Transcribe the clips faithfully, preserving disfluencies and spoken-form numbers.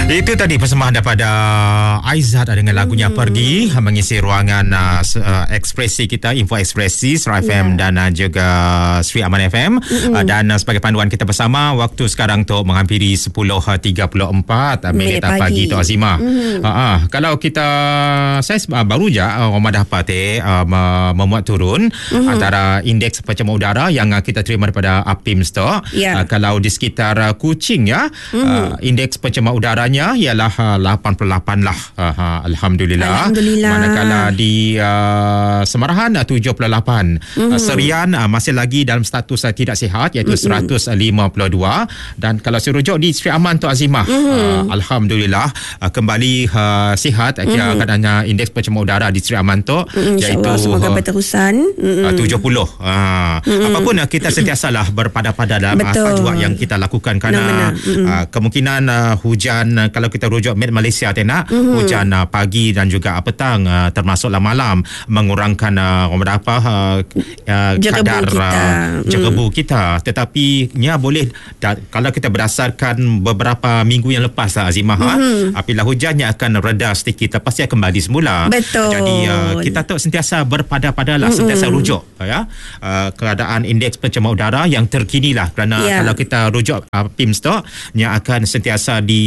Itu tadi persembahan daripada Aizat dengan lagunya hmm. Pergi mengisi ruangan uh, ekspresi kita, Info Ekspresi Sri F M yeah. dan uh, juga Sri Aman F M hmm. uh, dan uh, sebagai panduan kita bersama, waktu sekarang untuk menghampiri sepuluh tiga puluh empat minit pagi, pagi tu Azimah. hmm. uh, uh, Kalau kita saya uh, baru je uh, Ramadan Patih uh, memuat turun hmm. antara indeks pencemaran udara yang uh, kita terima daripada A P I M S tu yeah. uh, kalau di sekitar uh, Kuching ya hmm. uh, indeks pencemaran udaranya ialah uh, lapan puluh lapan lah. Uh, Alhamdulillah. Alhamdulillah. Manakala di uh, Semarahan uh, tujuh puluh lapan. Mm-hmm. Uh, Serian uh, masih lagi dalam status uh, tidak sihat, iaitu mm-hmm. seratus lima puluh dua. Dan kalau saya rujuk di Sri Aman tu Azimah, mm-hmm. uh, Alhamdulillah uh, kembali uh, sihat. Mm-hmm. Keadaannya indeks pencemaran udara di Sri Aman tu mm-hmm. iaitu semoga berterusan mm-hmm. uh, tujuh puluh. Uh, mm-hmm. Apapun uh, kita sentiasalah berpada-pada dalam apa juga yang kita lakukan, kerana mm-hmm. uh, kemungkinan uh, hujan uh, kalau kita rujuk Met Malaysia tenak mm-hmm. hujan uh, pagi dan juga uh, petang uh, termasuklah malam mengurangkan uh, berapa uh, uh, kadar uh, jerebu mm. kita, tetapi nya boleh da, kalau kita berdasarkan beberapa minggu yang lepas uh, Azimah mm-hmm. apabila hujannya akan reda sedikit, lepas dia kembali semula. Betul. Jadi uh, kita tu sentiasa berpada-padalah, mm-hmm. sentiasa rujuk ya uh, keadaan indeks pencemaran udara yang terkini lah, kerana yeah. kalau kita rujuk uh, P I M S tu nya akan sentiasa di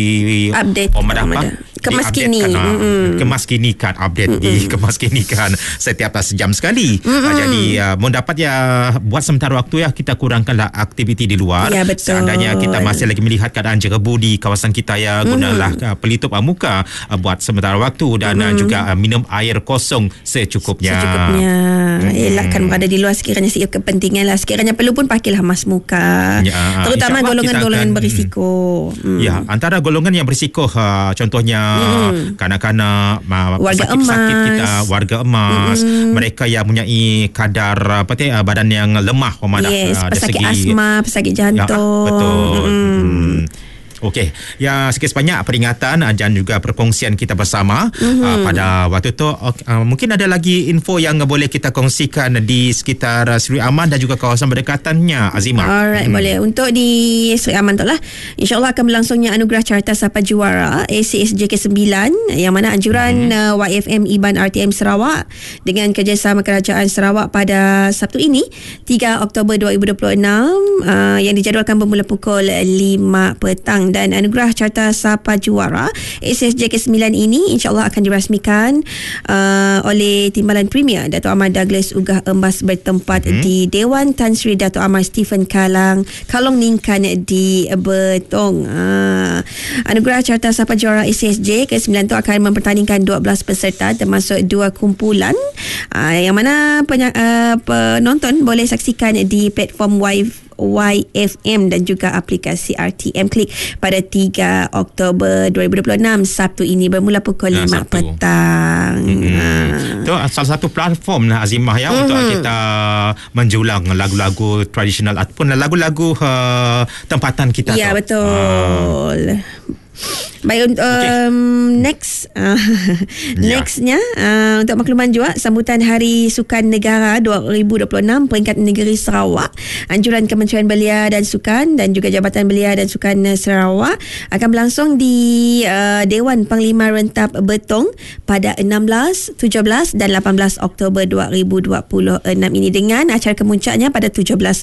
update oh, apa? Kemaskini mm-hmm. kemaskinikan update mm-hmm. di kemaskinikan setiap sejam sekali. Mm-hmm. Jadi uh, mendapat ya buat sementara waktu ya kita kurangkanlah aktiviti di luar. Ya, betul. Seandainya kita masih lagi melihat keadaan jerebu di kawasan kita ya, mm-hmm. gunalah uh, pelitup uh, muka uh, buat sementara waktu dan mm-hmm. uh, juga uh, minum air kosong secukupnya. Secukupnya. Mm-hmm. Elakkan berada di luar sekiranya sikit kepentingan lah. Sekiranya perlu pun pakailah mask muka. Ya, terutama golongan-golongan akan, berisiko. Mm. Ya, antara golongan yang berisiko uh, contohnya hmm. kanak-kanak, warga sakit-sakit kita, warga emas, hmm. mereka yang mempunyai kadar apa tu badan yang lemah, yes, uh, pesakit segi, asma, pesakit jantung. Ya, betul. Hmm. Hmm. Okey, ya sikit sebanyak peringatan dan juga perkongsian kita bersama mm-hmm. uh, pada waktu tu. Uh, mungkin ada lagi info yang boleh kita kongsikan di sekitar uh, Sri Aman dan juga kawasan berdekatannya, Azimah. Alright, hmm. boleh. Untuk di Sri Aman tu lah, InsyaAllah akan berlangsungnya Anugerah Carta Sapa Juara A C S J ke sembilan, yang mana anjuran mm-hmm. uh, Y F M Iban R T M Sarawak dengan kerjasama Kerajaan Sarawak pada Sabtu ini tiga Oktober dua ribu dua puluh enam uh, yang dijadualkan bermula pukul lima petang. Dan Anugerah Carta Sapa Juara A C S J ke sembilan ini insyaAllah akan dirasmikan uh, oleh Timbalan Premier Dato' Amar Douglas Ugah Embas bertempat hmm. di Dewan Tan Sri Dato' Amar Stephen Kalang Kalong Ningkan di Betong. uh, Anugerah Carta Sapa Juara A C S J ke sembilan itu akan mempertandingkan dua belas peserta termasuk dua kumpulan uh, yang mana penya- uh, penonton boleh saksikan di platform Y Y F M dan juga aplikasi R T M Klik pada tiga Oktober dua ribu dua puluh enam Sabtu ini bermula pukul nah, lima petang. Mm-hmm. Itu ha. salah satu platform lah Azimah ya mm-hmm. untuk kita menjulang lagu-lagu tradisional ataupun lagu-lagu uh, tempatan kita. Ya, tu. Betul. Uh. Baik, um, okay. next uh, yeah. nextnya uh, untuk makluman juga sambutan Hari Sukan Negara dua ribu dua puluh enam peringkat negeri Sarawak, anjuran Kementerian Belia dan Sukan dan juga Jabatan Belia dan Sukan Sarawak akan berlangsung di uh, Dewan Panglima Rentap Betong pada enam belas, tujuh belas dan lapan belas Oktober dua ribu dua puluh enam ini, dengan acara kemuncaknya pada tujuh belas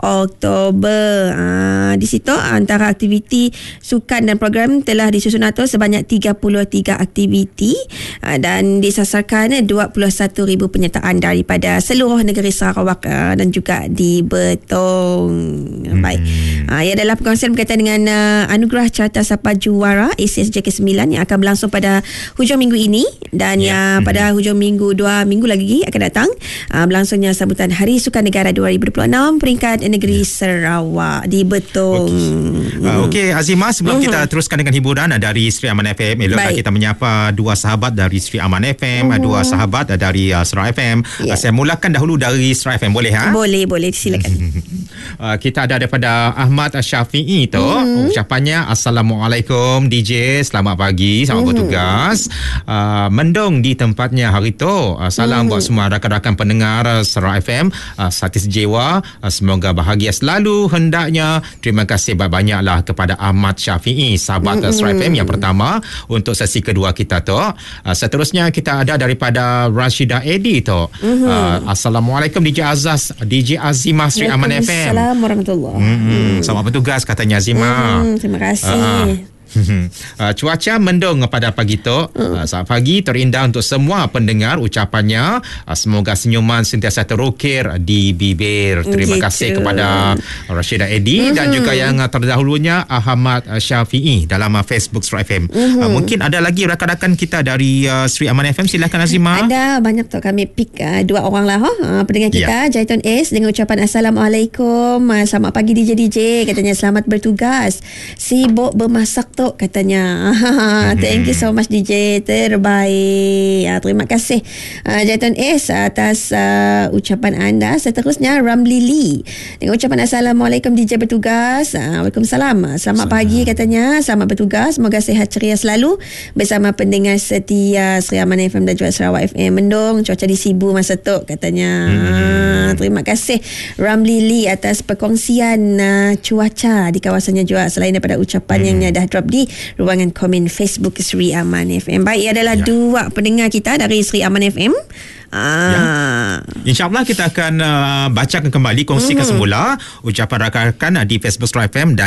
Oktober. Uh, di situ antara aktiviti sukan dan program telah disusun atur sebanyak tiga puluh tiga aktiviti dan disasarkan dua puluh satu ribu penyertaan daripada seluruh negeri Sarawak dan juga di Betong. Hmm. Baik. Ia adalah perkongsian berkaitan dengan Anugerah Carta Sapa Juara A C S J ke sembilan yang akan berlangsung pada hujung minggu ini, dan ya. yang pada hujung minggu dua minggu lagi akan datang berlangsungnya sambutan Hari Sukan Negara dua ribu dua puluh enam peringkat negeri ya. Sarawak di Betong. Okey, uh, okay, Azimah, sebelum uh-huh. kita teruskan dengan hiburan dari Sri Aman F M, eloklah kita menyapa dua sahabat dari Sri Aman F M, uh-huh. dua sahabat dari uh, Sri F M. Yeah. Uh, saya mulakan dahulu dari Sri F M, boleh ha? Boleh, boleh, silakan. uh, kita ada daripada Ahmad Syafi'i tu. Mm-hmm. Ucapannya, Assalamualaikum D J, selamat pagi, selamat mm-hmm. bertugas. Uh, mendung di tempatnya hari tu. Uh, salam mm-hmm. buat semua rakan-rakan pendengar uh, Sera F M, uh, Satis Jewa. Uh, semoga bahagia selalu hendaknya. Terima kasih banyak-banyaklah kepada Ahmad Syafi'i, sahabat mm-hmm. Sera F M yang pertama untuk sesi kedua kita tu. Uh, seterusnya kita ada daripada Rashida Edi tu. Mm-hmm. Uh, Assalamualaikum D J Azaz, D J Azimah Sri Aman F M. Assalamualaikum warahmatullahi. Mm-hmm. Selamat bertugas katanya Azimah. Mm, terima kasih. Uh, Uh, cuaca mendung pada pagi tu. Uh, saat pagi terindah untuk semua pendengar. Ucapannya, uh, semoga senyuman sentiasa terukir di bibir. Terima gitu. kasih kepada Rashida Edi mm-hmm. dan juga yang terdahulunya Ahmad Syafi'i dalam uh, Facebook Sera F M. Mm-hmm. Uh, mungkin ada lagi rakan-rakan kita dari uh, Sri Aman F M. Silakan Azimah. Ada banyak tu, kami pick uh, dua orang lah uh, pendengar kita. Yeah. Jaiton S dengan ucapan Assalamualaikum, uh, selamat pagi D J D J, katanya selamat bertugas, sibuk bermasak katanya. Thank you so much D J, terbaik. Uh, terima kasih uh, Jaiton S atas uh, ucapan anda. Seterusnya Ramli Lee dengan ucapan Assalamualaikum D J bertugas. uh, Waalaikumsalam, selamat Salam. pagi katanya, selamat bertugas, semoga sihat ceria selalu bersama pendengar setia Sri Aman F M dan juga Sarawak F M. Mendung, cuaca di Sibu masa tu katanya. hmm. Terima kasih Ramli Lee atas perkongsian uh, cuaca di kawasannya juga, selain daripada ucapan hmm. yang dah drop di ruangan komen Facebook Sri Aman F M. Baik, adalah ya. dua pendengar kita dari Sri Aman F M. Ah. Ya. InsyaAllah kita akan uh, bacakan kembali, kongsikan mm-hmm. semula ucapan rakan-rakan di Facebook Sera F M dan